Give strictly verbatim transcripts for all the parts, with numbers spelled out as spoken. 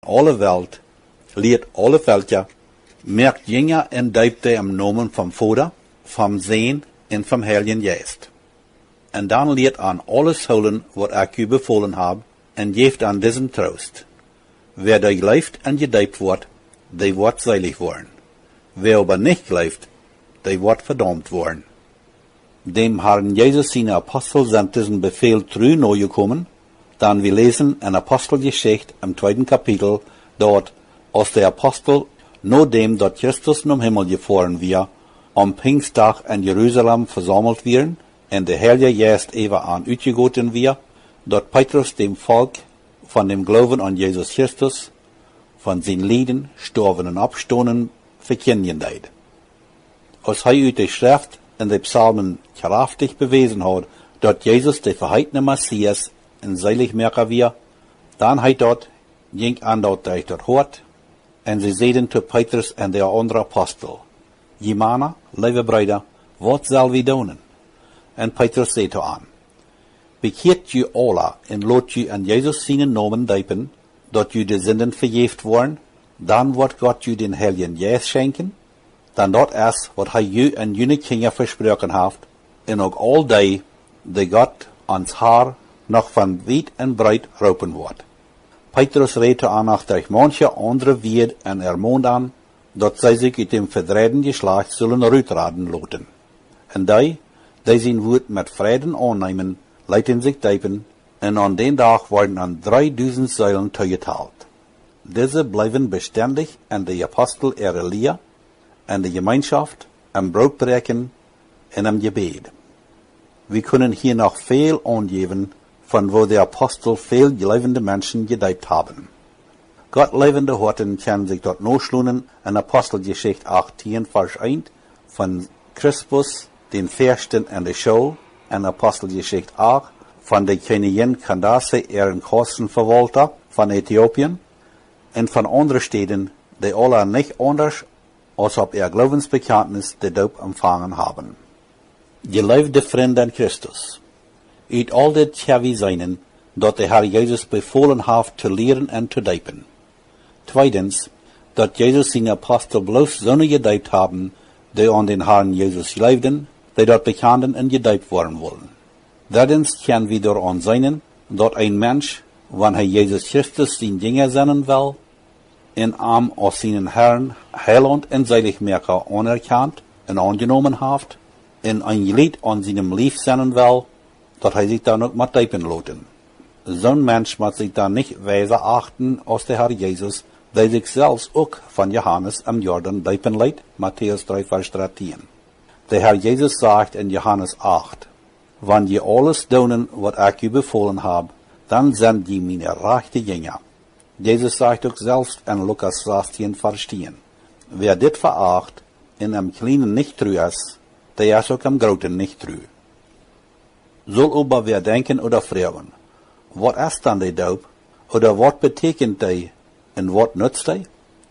alle Welt, leert alle Völker, merkt Jünger en döpte im Namen vom Vater, vom Sohn en vom Heiligen Geist. En dan leert an alles holen, wat ik u bevolen heb, en geeft aan diesen Trost. Wer da gelooft en gedöpt wordt, die wordt selig worden. Wer aber nicht gelooft, die wordt verdammt worden. Dem Herrn Jesus seine Apostel sind diesen Befehl treu nahegekommen, dann wir lesen in Apostelgeschichte im zweiten Kapitel, dort, als der Apostel, nachdem dort Christus zum Himmel gefahren wir, am Pfingsttag in Jerusalem versammelt werden, en de Heilige Geist even aan uitgegoten wir, dort Petrus dem Volk von dem Glauben an Jesus Christus, von sein Leiden, Sterben und Abstoßen verkennen deed. Als hij uit de Schrift in de Psalmen kraftig bewezen hat, dat Jesus de verheitene Messias en selig merken wir, dann hij dort ging an dat hij dort hoort, en ze zeiden te Petrus en de andere apostel, Jemana, lieve bruider, wat zal we doen? En Petrus zei to aan, bekeert u alle en laat u aan Jesus zijn namen döpen, dat u de zinden vergeeft worden, dan wordt God u den Heiligen Geist schenken, dan dat is wat hij u en jullie kinderen versproken heeft, en ook al die, die God ans haar nog van wijd en breed roepen wordt. Petrus reed aan achter manche andere weer en ermond aan, dat zij zich uit dem verdreven geslacht zullen uitraden laten. En die, die zijn woord met vreden aannemen, laten zich döpen, en aan den dag worden aan drieduizend zuilen toegeteld. Diese blijven bestendig en de apostel ihre Lehr, en de Gemeinschaft, am Brotbreken en am Gebet. Wir können hier noch veel aangeven, von wo der Apostel veel levende Menschen gedeiht haben. Gott levende Horten können sich dort nachschlunen in Apostelgeschichte achtzehn, Vers eins, von Crispus, den Fürsten an der Schule, in Apostelgeschichte acht, von der Königin Candace, ihren Kostenverwalter von Äthiopien, und von anderen Städten, die alle nicht anders als ob ihr Glaubensbekenntnis der Doop empfangen haben. Geliebte Freunde in Christus, uit al dit gaan we zijn, dat de Herr Jesus befohlen heeft te leren en te döpen. Tweitens, dat Jesus zijn Apostel bloos zonen gedöpt haben, die an den Herrn Jesus geloofden, die dort bekenden en gedöpt worden wollen. Drittens gaan we daaraan zijn, dat een mens, wanneer hij Jezus Christus zijn dingen zennen wil, en am als zijn Herrn, Heiland en Seiligmaker anerkannt en aangenomen heeft, en een gelied aan zijn lief zennen wil, dat hij zich dan ook moet döpen laten. Zo'n mens moet zich dan niet wijzer achten als de Herr Jesus, die zich zelfs ook van Johannes am Jordan döpen liet, Matthäus drie, Vers dertien. De Herr Jesus sagt in Johannes acht, wann je alles doen wat ik u befohlen heb, dan zijn die meine rechte Jünger. Jesus sagt ook zelfs in Lukas zestien, Vers tien, wer dit veracht en am kleinen nicht treu is, der is ook am groten nicht treu. Soll aber wer denken oder fragen, wat is dan die doop, oder wat betekent die, en wat nutzt die?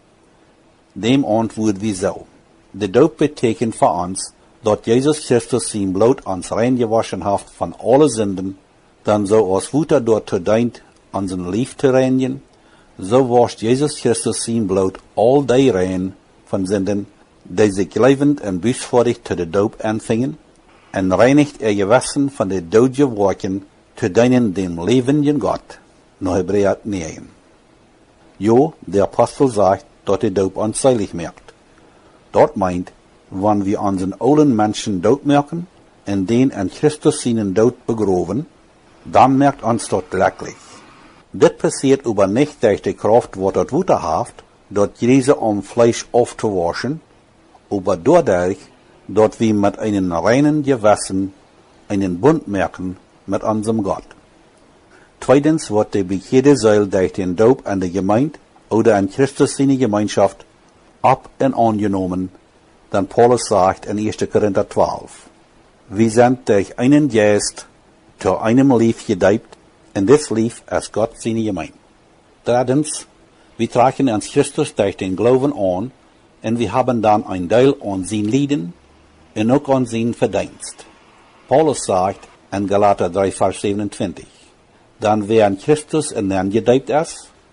Dem antwoord wie zo. De doop betekent voor ons, dat Jesus Christus zijn bloed ons rein gewaschen heeft van alle zinden, dan zo als Vater dort te dient aan zijn lief te reinigen, zo wascht Jesus Christus zijn bloed al die rein van zinden, die zich levend en bußvordig te de doop aanvingen, en reinigt er gewassen van de dode werken te dienen dem levenden Gott. Naar Hebräer negen. Jo, der Apostel sagt, dat de doop ons seilig merkt. Dat meint, wann wir unseren alten Menschen dood merken, en den an Christus seinen dood begroven, dann merkt uns dat glücklich. Dit passiert aber nicht durch die Kraft, wat dat Wuter haft, dat Jesu um Fleisch aufzuwaschen, aber dadurch, dat wir mit einem reinen Gewissen einen Bund merken mit unserem Gott. Zweitens wird die Bekehrte Seil durch den Doop an der Gemeinde oder an Christus seine Gemeinschaft ab und angenommen, dann Paulus sagt in erster Korinther zwölf, wir sind durch einen Geist zu einem Lief gedeibt, und das Lief ist Gott seine Gemeinde. Drittens, wir tragen uns Christus durch den Glauben an, und wir haben dann ein Teil an sein Leiden und auch an sein Verdienst. Paulus sagt in Galater drei, Vers siebenundzwanzig, dann wer an Christus in den gedeibt ist,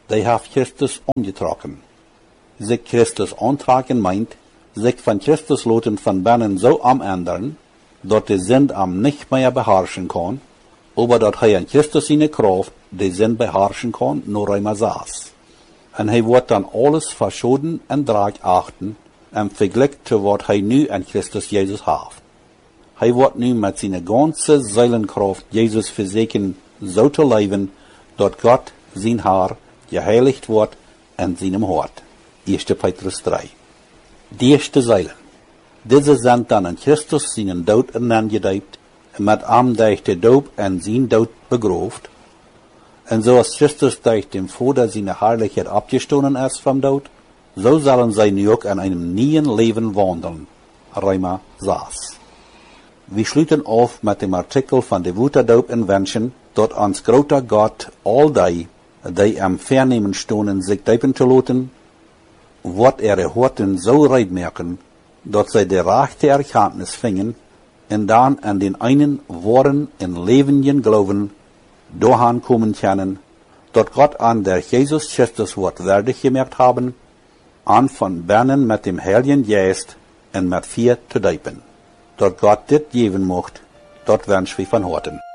die heeft Christus omgetrokken. Zich Christus aantragen meint, sich van Christus loten van binnen zo amändern, dat de zin am nicht mehr beherrschen kan, aber dat hij in Christus zijn kracht de zin beherrschen kan, nur einmal saß. En hij wordt dan alles verschoden en draag achten, en vergleicht te wat hij nu in Christus Jezus heeft. Hij wordt nu met zijn ganze Zeilenkraft Jezus verzekeren zo te leven, dat God zijn Haar geheiligd wordt in zijn hart. Eerste Petrus drie. Die eerste Zeilen. Diese sind dan in Christus zijn dood inangedijpt, en met am durch de doop en zijn dood begrooft. En zoals Christus durch dem Vater seine Herrlichkeit abgestoßen ist vom Tod, so sollen sie nu auch in einem neuen Leben wandeln. Römer sechs. Wir schließen auf mit dem Artikel von der Wuterdoop in Wünschen, dort uns großer Gott all die, die am Vernehmen stoßen, sich döpen zu lassen, wird ihre Horten so reid merken, dass sie die rechte Erkenntnis fingen, und dann an den einen wahren und lebenden Glauben dahin kommen können, dort Gott an der Jesus Christus Wort würdig gemerkt haben, an von Bernen mit dem Heiligen Geist und mit vier zu deipen. Dort Gott dit geben mocht, dort wünsch wir von Horten.